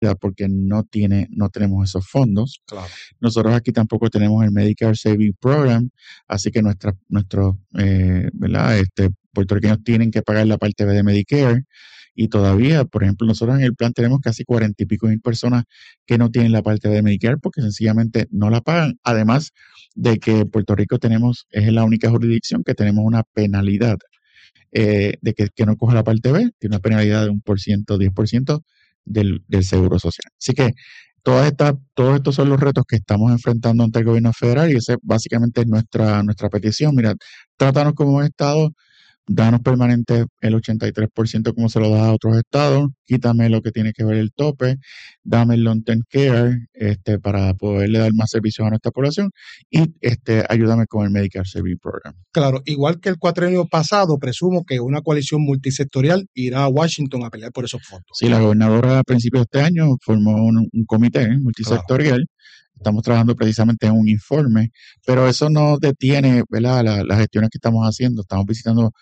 porque no tenemos esos fondos. Claro. Nosotros aquí tampoco tenemos el Medicare Savings Program, así que nuestros ¿verdad? Puertorriqueños tienen que pagar la parte B de Medicare. Y todavía, por ejemplo, nosotros en el plan tenemos casi 40 y pico mil personas que no tienen la parte de Medicare porque sencillamente no la pagan. Además de que Puerto Rico es la única jurisdicción que tenemos una penalidad de que no coja la parte B, tiene una penalidad de 1%, 10% del seguro social. Así que todos estos son los retos que estamos enfrentando ante el gobierno federal y esa básicamente es nuestra petición. Mira, trátanos como un Estado, danos permanente el 83% como se lo da a otros estados, quítame lo que tiene que ver el tope, dame el long-term care para poderle dar más servicios a nuestra población y ayúdame con el Medicare Savings Program. Claro, igual que el cuatrienio pasado, presumo que una coalición multisectorial irá a Washington a pelear por esos fondos. Sí, la gobernadora a principios de este año formó un comité multisectorial. Claro. Estamos trabajando precisamente en un informe, pero eso no detiene, ¿verdad?, las gestiones que estamos haciendo. Estamos visitando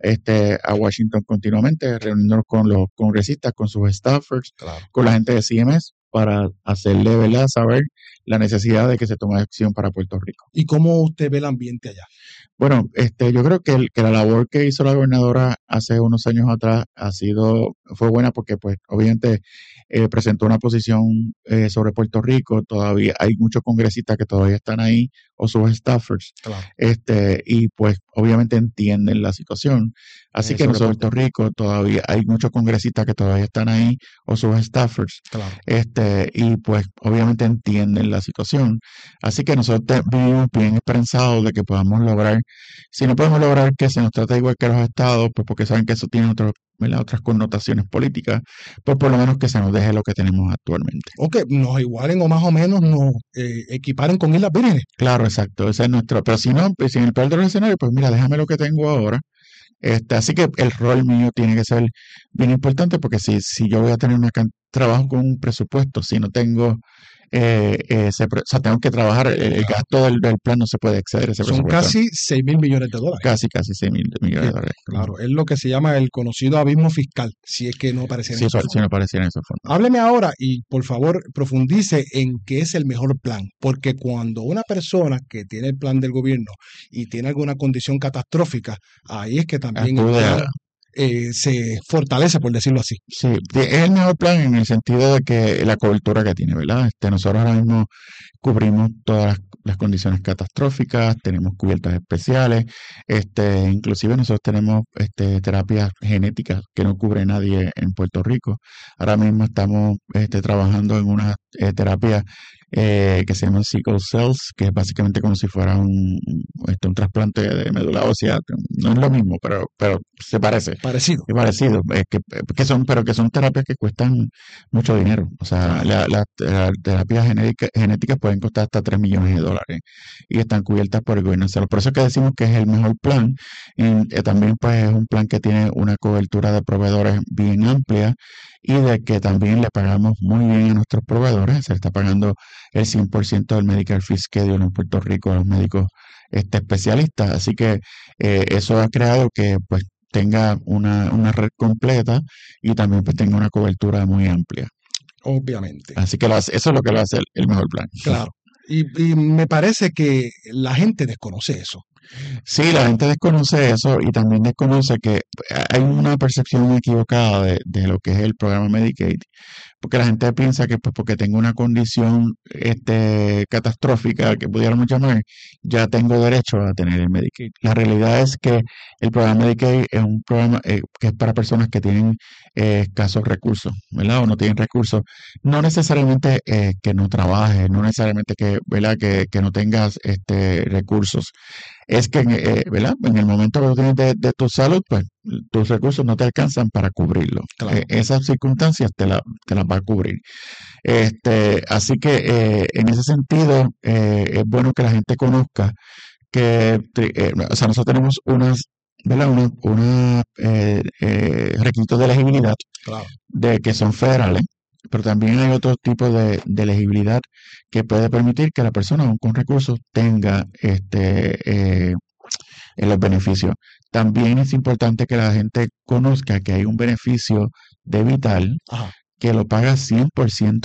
a Washington continuamente, reuniéndonos con los congresistas, con sus staffers, claro, con la gente de CMS, para hacerle, ¿verdad?, saber la necesidad de que se tome acción para Puerto Rico. ¿Y cómo usted ve el ambiente allá? Bueno, yo creo que la labor que hizo la gobernadora hace unos años atrás fue buena porque, pues, obviamente presentó una posición sobre Puerto Rico. Todavía hay muchos congresistas que todavía están ahí o sus staffers, claro, y pues, obviamente entienden la situación. Así que en Puerto Rico todavía hay muchos congresistas que todavía están ahí o sus staffers, claro, y pues, obviamente entienden la situación. Así que nosotros vivimos bien esperanzados de que podamos lograr. Si no podemos lograr que se nos trate igual que los estados, pues porque saben que eso tiene otras connotaciones políticas, pues por lo menos que se nos deje lo que tenemos actualmente. O que nos igualen o más o menos nos equiparen con Islas Vírgenes. Claro, exacto, ese es nuestro. Pero si no, pues, si en el peor de los escenarios, pues mira, déjame lo que tengo ahora. Así que el rol mío tiene que ser bien importante porque si yo voy a tener trabajo con un presupuesto, si no tengo o sea, tengo que trabajar, el gasto del plan no se puede exceder ese Son presupuesto. casi $6,000 millones. Casi 6 mil millones de dólares. Claro, es lo que se llama el conocido abismo fiscal, si es que no apareciera en esos fondos. Si no apareciera en esos fondos. Hábleme ahora y por favor profundice en qué es el mejor plan, porque cuando una persona que tiene el plan del gobierno y tiene alguna condición catastrófica, ahí es que también el plan se fortalece, por decirlo así. Sí, es el mejor plan en el sentido de que la cobertura que tiene, ¿verdad? Nosotros ahora mismo cubrimos todas las condiciones catastróficas, tenemos cubiertas especiales, inclusive nosotros tenemos terapias genéticas que no cubre nadie en Puerto Rico. Ahora mismo estamos trabajando en una terapia que se llama sickle cells, que es básicamente como si fuera un trasplante de médula ósea. No es lo mismo, pero se parece. Parecido. Es parecido, pero que son terapias que cuestan mucho dinero. O sea, las terapias genéticas pueden costar hasta $3 millones y están cubiertas por el gobierno. Por eso es que decimos que es el mejor plan. Y también pues es un plan que tiene una cobertura de proveedores bien amplia y de que también le pagamos muy bien a nuestros proveedores. Se le está pagando el 100% del Medicare Fee Schedule en Puerto Rico a los médicos especialistas. Así que eso ha creado que pues tenga una red completa y también pues tenga una cobertura muy amplia. Obviamente. Así que eso es lo que lo hace el mejor plan. Claro. Y me parece que la gente desconoce eso. Sí, la gente desconoce eso y también desconoce que hay una percepción equivocada de lo que es el programa Medicaid, porque la gente piensa que pues porque tengo una condición catastrófica que pudiéramos llamar, ya tengo derecho a tener el Medicaid. La realidad es que el programa Medicaid es un programa que es para personas que tienen escasos recursos, ¿verdad? O no tienen recursos. No necesariamente que no trabajes, no necesariamente que, ¿verdad? Que no tengas recursos. Es que, ¿verdad? En el momento que tú tienes de tu salud, pues tus recursos no te alcanzan para cubrirlo. Claro. Esas circunstancias te las va a cubrir. Así que en ese sentido es bueno que la gente conozca que, o sea, nosotros tenemos ¿verdad? Requisitos de elegibilidad Claro. de que son federales, pero también hay otro tipo de elegibilidad que puede permitir que la persona aún con recursos tenga los beneficios. También es importante que la gente conozca que hay un beneficio de Vital, Ajá. que lo paga 100%